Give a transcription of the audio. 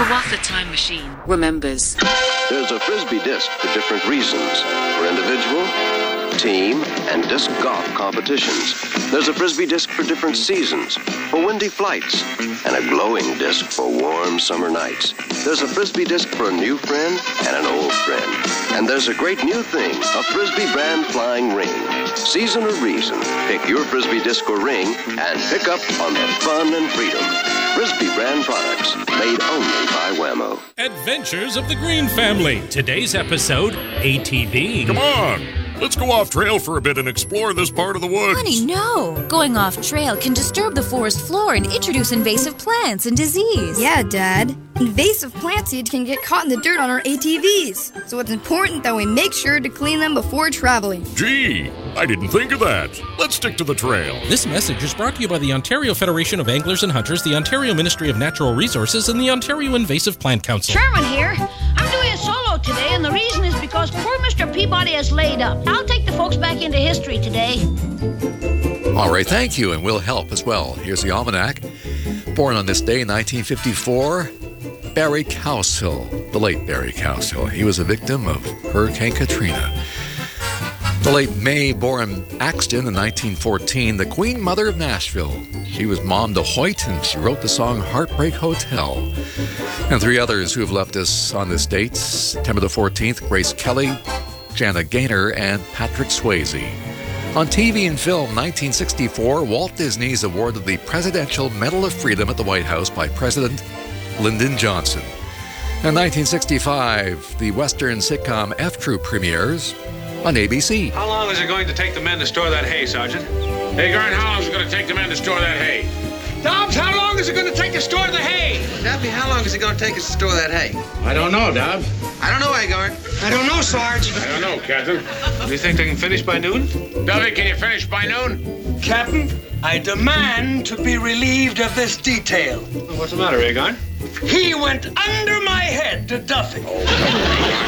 Kawatha Time Machine remembers. There's a Frisbee disc for different reasons. For individual, team, and disc golf competitions. There's a Frisbee disc for different seasons, for windy flights, and a glowing disc for warm summer nights. There's a Frisbee disc for a new friend and an old friend. And there's a great new thing, a Frisbee brand flying ring. Season or reason, pick your Frisbee disc or ring and pick up on the fun and freedom. Frisbee brand products, made only by Wham-O. Adventures of the Green Family. Today's episode, ATV. Come on, let's go off trail for a bit and explore this part of the woods. Honey, no. Going off trail can disturb the forest floor and introduce invasive plants and disease. Yeah, Dad. Invasive plant seeds can get caught in the dirt on our ATVs. So it's important that we make sure to clean them before traveling. Gee, I didn't think of that. Let's stick to the trail. This message is brought to you by the Ontario Federation of Anglers and Hunters, the Ontario Ministry of Natural Resources, and the Ontario Invasive Plant Council. Sherman here. I'm doing a solo today, and the reason is because poor Mr. Peabody has laid up. I'll take the folks back into history today. All right, thank you, and we'll help as well. Here's the almanac. Born on this day in 1954, Barry Cowsill, the late Barry Cowsill. He was a victim of Hurricane Katrina. The late Mae Boren Axton in 1914, the Queen Mother of Nashville. She was Mom DeHoyt, and she wrote the song Heartbreak Hotel. And three others who have left us on this date: September the 14th, Grace Kelly, Jana Gaynor, and Patrick Swayze. On TV and film, 1964, Walt Disney is awarded the Presidential Medal of Freedom at the White House by President Lyndon Johnson. In 1965, the Western sitcom F Troop premieres on ABC. How long is it going to take the men to store that hay, Sergeant? Hey, Gurn, how long is it going to take the men to store that hay? Dobbs, how long is it going to take to store the hay? Daffy, how long is it going to take us to store that hay? I don't know, Dobbs. I don't know, Agard. I don't know, Sarge. I don't know, Captain. Do you think they can finish by noon? Dovey, can you finish by noon? Captain, I demand to be relieved of this detail. What's the matter, Agard? He went under my head to Duffy.